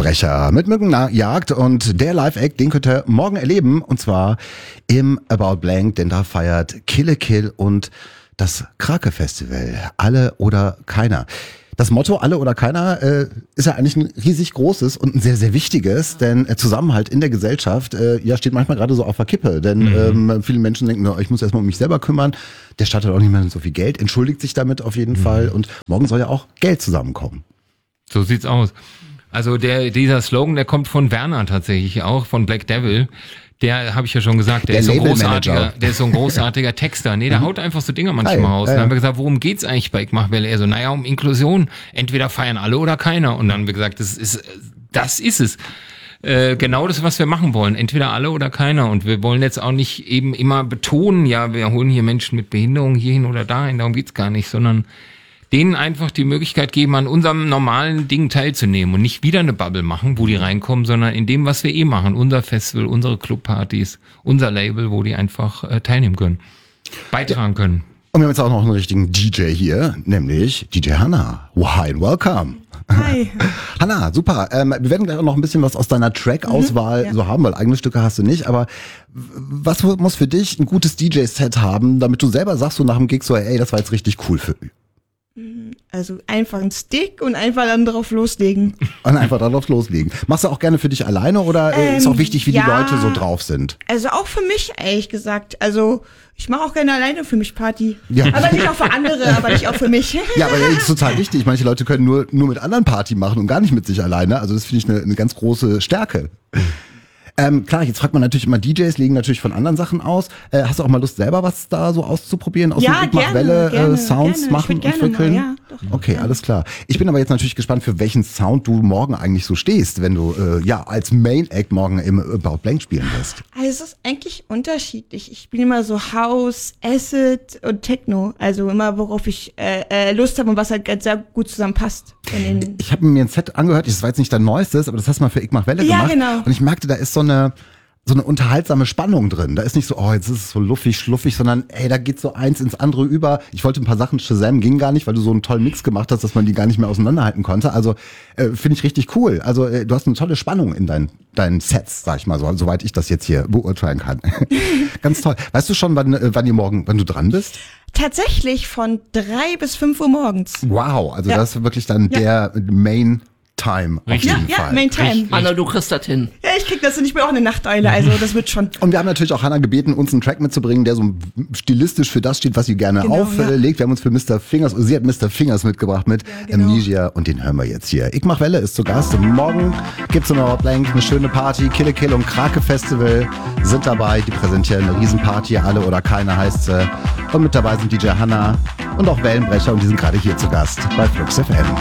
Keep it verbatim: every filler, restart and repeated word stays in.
Wellenbrecher mit Mückenjagd und der Live-Act, den könnt ihr morgen erleben und zwar im About Blank, denn da feiert Kill a Kill und das Krake-Festival. Alle oder keiner. Das Motto alle oder keiner äh, ist ja eigentlich ein riesig großes und ein sehr, sehr wichtiges, denn äh, Zusammenhalt in der Gesellschaft äh, ja steht manchmal gerade so auf der Kippe, denn mhm. ähm, viele Menschen denken, no, ich muss erstmal um mich selber kümmern, der Staat hat auch nicht mehr so viel Geld, entschuldigt sich damit auf jeden mhm. Fall und morgen soll ja auch Geld zusammenkommen. So sieht's aus. Also der dieser Slogan, der kommt von Werner tatsächlich auch, von Black Devil. Der, habe ich ja schon gesagt, der, der ist so ein großartiger, der ist so ein großartiger Texter. Nee, der mhm. haut einfach so Dinger manchmal Hi, raus. Ja, ja. Dann haben wir gesagt, worum geht's eigentlich bei Ich mach Welle? Er so, naja, um Inklusion. Entweder feiern alle oder keiner. Und dann haben wir gesagt, das ist, das ist es. Äh, genau das, was wir machen wollen. Entweder alle oder keiner. Und wir wollen jetzt auch nicht eben immer betonen, ja, wir holen hier Menschen mit Behinderung hierhin oder dahin. Darum geht's gar nicht, sondern denen einfach die Möglichkeit geben, an unserem normalen Ding teilzunehmen und nicht wieder eine Bubble machen, wo die reinkommen, sondern in dem, was wir eh machen. Unser Festival, unsere Clubpartys, unser Label, wo die einfach äh, teilnehmen können, beitragen können. Und wir haben jetzt auch noch einen richtigen D J hier, nämlich D J Hannah. Hi and welcome. Hi. Hannah, super. Ähm, wir werden gleich auch noch ein bisschen was aus deiner Track-Auswahl mhm, ja. so haben, weil eigene Stücke hast du nicht. Aber was muss für dich ein gutes D J-Set haben, damit du selber sagst so nach dem Gig so, ey, das war jetzt richtig cool für mich? Also einfach ein Stick und einfach dann drauf loslegen. Und einfach darauf loslegen. Machst du auch gerne für dich alleine oder ähm, ist auch wichtig, wie ja, die Leute so drauf sind? Also auch für mich, ehrlich gesagt. Also ich mache auch gerne alleine für mich Party. Ja. Aber nicht auch für andere, aber nicht auch für mich. Ja, aber das ist total wichtig. Manche Leute können nur, nur mit anderen Party machen und gar nicht mit sich alleine. Also das finde ich eine, eine ganz große Stärke. Ähm, klar, jetzt fragt man natürlich immer, D Js legen natürlich von anderen Sachen aus. Äh, hast du auch mal Lust, selber was da so auszuprobieren? Aus ja, dem gerne, Welle, gerne, äh, Sounds gerne. machen und entwickeln? Ja, doch, okay, ja. Alles klar. Ich bin aber jetzt natürlich gespannt, für welchen Sound du morgen eigentlich so stehst, wenn du äh, ja als Main Act morgen im About Blank spielen wirst. Also es ist eigentlich unterschiedlich. Ich bin immer so House, Acid und Techno. Also immer, worauf ich äh, äh, Lust habe und was halt sehr gut zusammenpasst. Ich habe mir ein Set angehört, das war jetzt nicht dein neuestes, aber das hast du mal für Ich mach Welle ja, gemacht. Genau. Und ich merkte, da ist so eine so eine unterhaltsame Spannung drin. Da ist nicht so, oh, jetzt ist es so luffig, schluffig, sondern ey, da geht so eins ins andere über. Ich wollte ein paar Sachen Shazam, ging gar nicht, weil du so einen tollen Mix gemacht hast, dass man die gar nicht mehr auseinanderhalten konnte. Also äh, finde ich richtig cool. Also äh, du hast eine tolle Spannung in deinen deinen Sets, sag ich mal so, soweit ich das jetzt hier beurteilen kann. Ganz toll. Weißt du schon, wann, äh, wann ihr morgen, wann du dran bist? Tatsächlich von drei bis fünf Uhr morgens. Wow, also ja. das ist wirklich dann ja. der Main Time auf Richtig. jeden ja, Fall. Ja, Main Time. Richtig. Anna, du kriegst das hin. Ja, ich krieg das hin. Ich bin auch eine Nachteule, also das wird schon. Und wir haben natürlich auch Hannah gebeten, uns einen Track mitzubringen, der so stilistisch für das steht, was sie gerne genau, auflegt. Ja. Wir haben uns für Mister Fingers, sie hat Mister Fingers mitgebracht mit ja, genau. Amnesia und den hören wir jetzt hier. Ich mach Welle ist zu Gast und morgen gibt's im About Blank eine schöne Party. Kill a Kill und Krake Festival sind dabei. Die präsentieren eine Riesenparty, alle oder keiner heißt sie. Und mit dabei sind D J Hannah und auch Wellenbrecher und die sind gerade hier zu Gast bei Flux F M.